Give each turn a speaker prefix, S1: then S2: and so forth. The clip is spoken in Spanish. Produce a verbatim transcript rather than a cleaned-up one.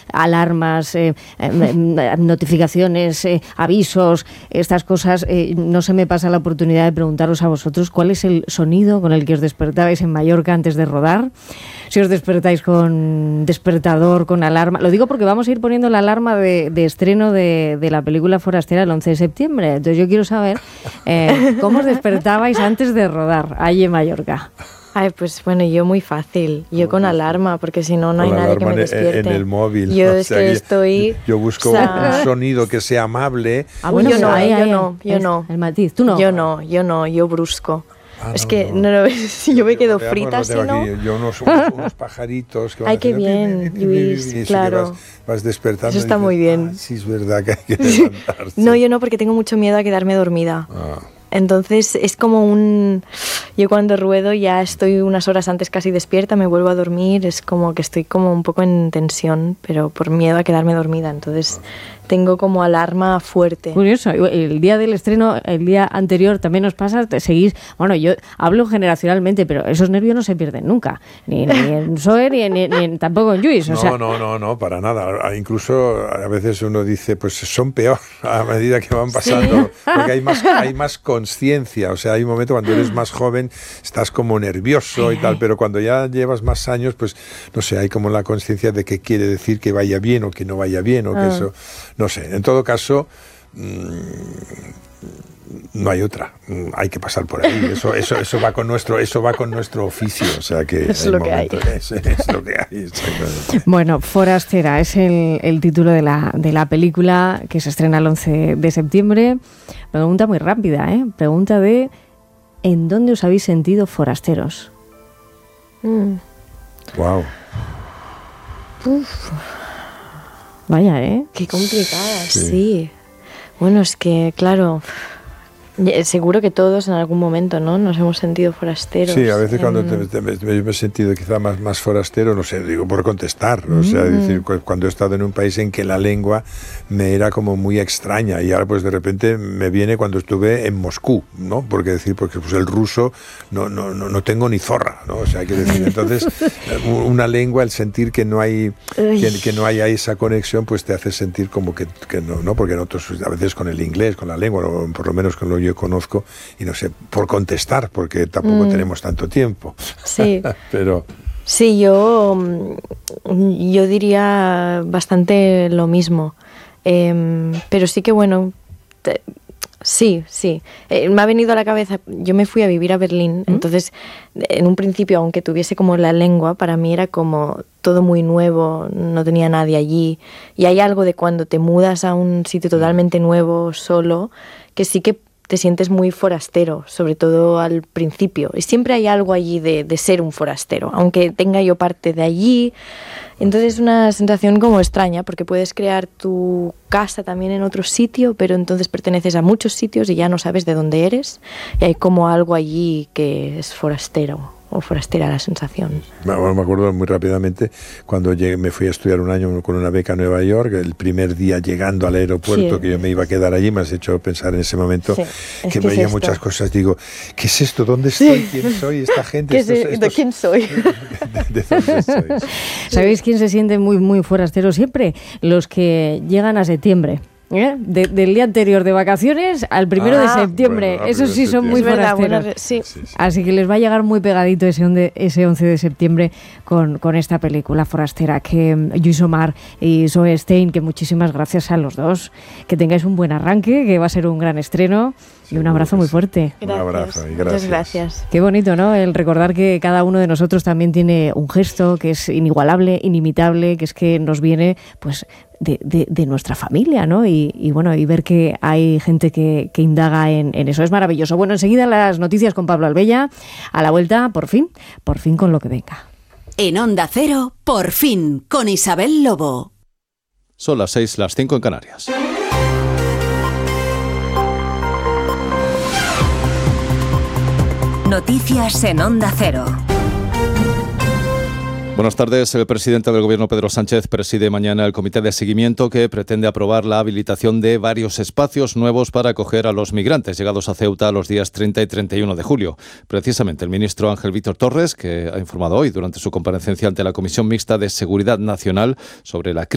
S1: alarmas, eh, eh, notificaciones, eh, avisos, estas cosas, eh, no se me pasa la oportunidad de preguntaros a vosotros cuál es el sonido con el que os despertabais en Mallorca antes de rodar. Si os despertáis con despertador, con alarma. Lo digo porque vamos a ir poniendo la alarma de, de estreno de, de la película Forastera el once de septiembre. Entonces yo quiero saber eh, cómo os despertabais antes de rodar allí en Mallorca.
S2: Ay, pues bueno, yo muy fácil. Yo con alarma, porque si no, no hay nadie que me despierte.
S3: En el móvil.
S2: Yo
S3: ¿no?
S2: es o sea, que estoy...
S3: Yo busco
S2: o sea,
S3: un sonido que sea amable.
S2: Ah, bueno, yo no,
S1: ahí,
S2: yo
S1: ahí,
S2: no, yo
S1: es
S2: no.
S1: El matiz, ¿tú no?
S2: Yo no, yo no, yo brusco.
S3: Ah,
S2: es
S3: no,
S2: que
S3: no.
S2: No, no, si yo me quedo
S3: Veamos,
S2: frita, si no...
S3: Aquí. Yo unos, unos, unos pajaritos que van
S2: Ay, qué bien, Luis, claro.
S3: Vas, vas despertando.
S2: Eso está
S3: dices,
S2: muy bien.
S3: Ah, sí, es verdad que hay que levantarse.
S2: No, yo no, porque tengo mucho miedo a quedarme dormida.
S3: Ah.
S2: Entonces es como un... Yo cuando ruedo ya estoy unas horas antes casi despierta, me vuelvo a dormir, es como que estoy como un poco en tensión, pero por miedo a quedarme dormida. Entonces tengo como alarma fuerte.
S1: Curioso, el día del estreno, el día anterior también os pasa, te seguís, bueno, yo hablo generacionalmente, pero esos nervios no se pierden nunca, ni, ni en Zoe, ni, ni, ni tampoco en Lluís. O
S3: no,
S1: sea,
S3: no, no, no, para nada. Incluso a veces uno dice, pues son peor a medida que van pasando, ¿sí? Porque hay más, hay más conciencia, o sea, hay un momento cuando eres más joven, estás como nervioso y tal, pero cuando ya llevas más años, pues, no sé, hay como la conciencia de qué quiere decir que vaya bien o que no vaya bien, o que ah. eso... No sé, en todo caso, mmm, no hay otra, hay que pasar por ahí. Eso, eso, eso va con nuestro, eso va con nuestro oficio, o sea que
S2: es lo que hay.
S3: Es, es lo que hay.
S1: Bueno, Forastera es el, el título de la de la película que se estrena el once de septiembre. Una pregunta muy rápida, ¿eh? Pregunta de ¿en dónde os habéis sentido forasteros?
S2: Mm.
S3: Wow.
S2: Uf.
S1: Vaya, ¿eh?
S2: Qué complicada, sí. sí. Bueno, es que, claro, seguro que todos en algún momento, ¿no? Nos hemos sentido forasteros.
S3: Sí, a veces
S2: en...
S3: cuando te, te, me, me he sentido quizá más, más forastero, no sé, digo por contestar, ¿no? Mm. O sea, decir, cuando he estado en un país en que la lengua me era como muy extraña y ahora pues de repente me viene cuando estuve en Moscú, ¿no? Porque decir, porque pues el ruso no, no, no, no tengo ni zorra, ¿no? O sea, hay que decir, entonces una lengua, el sentir que no hay que, que no haya esa conexión, pues te hace sentir como que, que no, ¿no? Porque nosotros a veces con el inglés, con la lengua, o por lo menos con lo yo conozco, y no sé, por contestar, porque tampoco mm. tenemos tanto tiempo.
S2: Sí.
S3: Pero...
S2: Sí, yo, yo diría bastante lo mismo. Eh, pero sí que bueno, te, sí, sí. Eh, me ha venido a la cabeza, yo me fui a vivir a Berlín, ¿Mm? Entonces en un principio, aunque tuviese como la lengua, para mí era como todo muy nuevo, no tenía nadie allí. Y hay algo de cuando te mudas a un sitio totalmente nuevo, solo, que sí que te sientes muy forastero, sobre todo al principio. Y siempre hay algo allí de, de ser un forastero, aunque tenga yo parte de allí. Entonces es una sensación como extraña, porque puedes crear tu casa también en otro sitio, pero entonces perteneces a muchos sitios y ya no sabes de dónde eres. Y hay como algo allí que es forastero. O forastera la sensación.
S3: Me acuerdo muy rápidamente cuando llegué, me fui a estudiar un año con una beca a Nueva York, el primer día llegando al aeropuerto, sí. que yo me iba a quedar allí, me has hecho pensar en ese momento sí. que, que veía es muchas cosas, digo, ¿qué es esto? ¿Dónde estoy? Sí. ¿Quién soy? ¿Esta gente?
S2: Estos, es, estos... ¿De quién soy?
S3: ¿De, de dónde sois?
S1: ¿Sabéis quién se siente muy, muy forastero siempre? Los que llegan a septiembre. ¿Eh? De, del día anterior de vacaciones al primero ah, de septiembre. Bueno, Esos sí son muy forasteros. Verdad, sí. Sí, sí. Así que les va a llegar muy pegadito ese, onde, ese once de septiembre con, con esta película forastera. Que Lluís Omar y Zoe Stein, que muchísimas gracias a los dos. Que tengáis un buen arranque, que va a ser un gran estreno. Y un abrazo muy fuerte.
S2: Gracias.
S3: Un abrazo y gracias.
S2: Muchas gracias.
S1: Qué bonito, ¿no? El recordar que cada uno de nosotros también tiene un gesto que es inigualable, inimitable, que es que nos viene, pues, de, de, de nuestra familia, ¿no? Y, y bueno, y ver que hay gente que, que indaga en, en eso es maravilloso. Bueno, enseguida las noticias con Pablo Albella. A la vuelta, por fin, por fin con lo que venga.
S4: En Onda Cero, por fin, con Isabel Lobo.
S5: Son las seis, las cinco en Canarias.
S4: Noticias en Onda Cero.
S5: Buenas tardes. El presidente del Gobierno, Pedro Sánchez, preside mañana el comité de seguimiento que pretende aprobar la habilitación de varios espacios nuevos para acoger a los migrantes llegados a Ceuta los días treinta y treinta y uno de julio. Precisamente el ministro Ángel Víctor Torres, que ha informado hoy durante su comparecencia ante la Comisión Mixta de Seguridad Nacional sobre la crisis